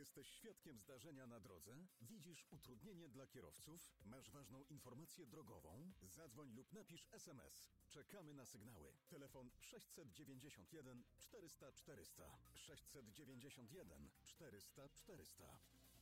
Jesteś świadkiem zdarzenia na drodze? Widzisz utrudnienie dla kierowców? Masz ważną informację drogową? Zadzwoń lub napisz SMS. Czekamy na sygnały. Telefon 691 400 400. 691 400 400.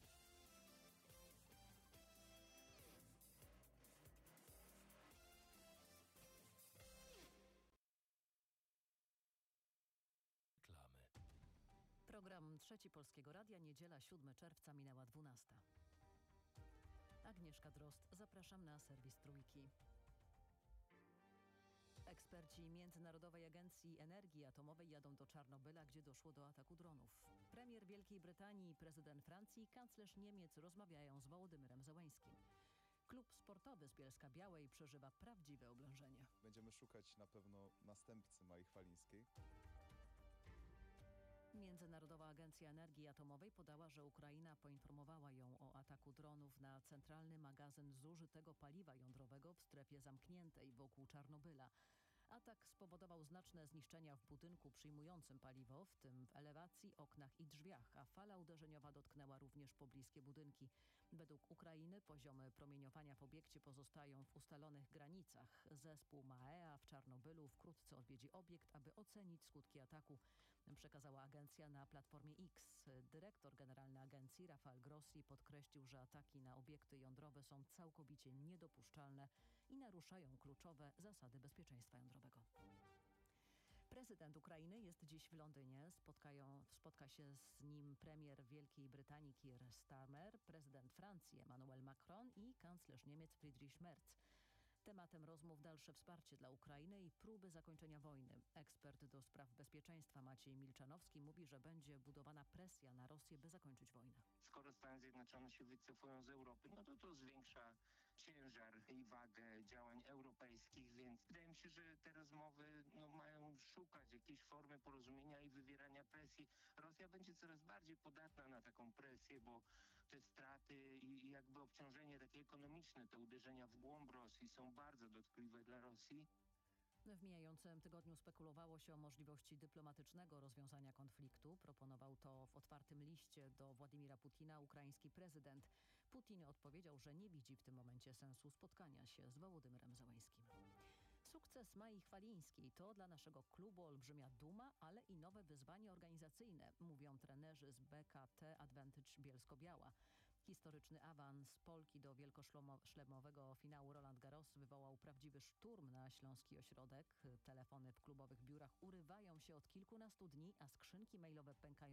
Reklamy. Program Trzeci Polskiego Radia, niedziela 7 czerwca, minęła 12. Agnieszka Drozd, zapraszam na serwis Trójki. Eksperci Międzynarodowej Agencji Energii Atomowej jadą do Czarnobyla, gdzie doszło do ataku dronów. Premier Wielkiej Brytanii, prezydent Francji, kanclerz Niemiec rozmawiają z Wołodymyrem Zełeńskim. Klub sportowy z Bielska-Białej przeżywa prawdziwe oblężenie. Będziemy szukać na pewno następcy Mai Chwalińskiej. Międzynarodowa Agencja Energii Atomowej podała, że Ukraina poinformowała ją o ataku dronów na centralny magazyn zużytego paliwa jądrowego w strefie zamkniętej wokół Czarnobyla. Atak spowodował znaczne zniszczenia w budynku przyjmującym paliwo, w tym w elewacji, oknach i drzwiach, a fala uderzeniowa dotknęła również pobliskie budynki. Według Ukrainy poziomy promieniowania w obiekcie pozostają w ustalonych granicach. Zespół MAEA w Czarnobylu wkrótce odwiedzi obiekt, aby ocenić skutki ataku, przekazała agencja na platformie X. Dyrektor generalny agencji Rafael Grossi podkreślił, że ataki na obiekty jądrowe są całkowicie niedopuszczalne i naruszają kluczowe zasady bezpieczeństwa jądrowego. Prezydent Ukrainy jest dziś w Londynie. Spotka się z nim premier Wielkiej Brytanii Keir Starmer, prezydent Francji Emmanuel Macron i kanclerz Niemiec Friedrich Merz. Tematem rozmów dalsze wsparcie dla Ukrainy i próby zakończenia wojny. Ekspert do spraw bezpieczeństwa Maciej Milczanowski mówi, że będzie budowana presja na Rosję, by zakończyć wojnę. Skoro Stany Zjednoczone się wycofują z Europy, no to zwiększa ciężar i wagę działań europejskich, więc wydaje mi się, że te rozmowy mają szukać jakiejś formy porozumienia i wywierania presji. Rosja będzie coraz bardziej podatna na taką presję, bo te straty i jakby obciążenie takie ekonomiczne, te uderzenia w głąb Rosji są bardzo dotkliwe dla Rosji. W mijającym tygodniu spekulowało się o możliwości dyplomatycznego rozwiązania konfliktu. Proponował to w otwartym liście do Władimira Putina ukraiński prezydent. Putin odpowiedział, że nie widzi w tym momencie sensu spotkania się z Wołodymyrem Zełeńskim. Sukces Mai Chwalińskiej to dla naszego klubu olbrzymia duma, ale i nowe wyzwanie organizacyjne, mówią trenerzy z BKT Advantage Bielsko-Biała. Historyczny awans Polki do wielkoszlemowego finału Roland Garros wywołał prawdziwy szturm na śląski ośrodek. Telefony w klubowych biurach urywają się od kilkunastu dni, a skrzynki mailowe pękają